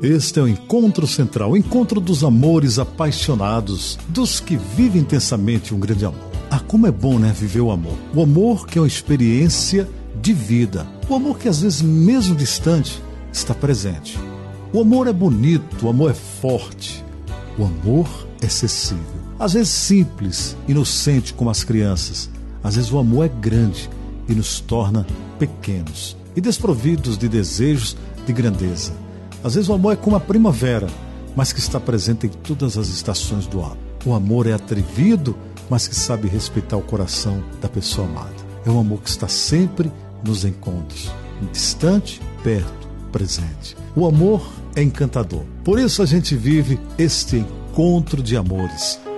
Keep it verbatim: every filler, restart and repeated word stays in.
Este é o Encontro Central, o encontro dos amores apaixonados, dos que vivem intensamente um grande amor. Ah, como é bom, né, viver o amor. O amor que é uma experiência de vida. O amor que às vezes, mesmo distante, está presente. O amor é bonito, o amor é forte. O amor é acessível. Às vezes simples, inocente como as crianças. Às vezes o amor é grande e nos torna pequenos e desprovidos de desejos de grandeza. Às vezes o amor é como a primavera, mas que está presente em todas as estações do ano. O amor é atrevido, mas que sabe respeitar o coração da pessoa amada. É um amor que está sempre nos encontros, distante, perto, presente. O amor é encantador. Por isso a gente vive este encontro de amores.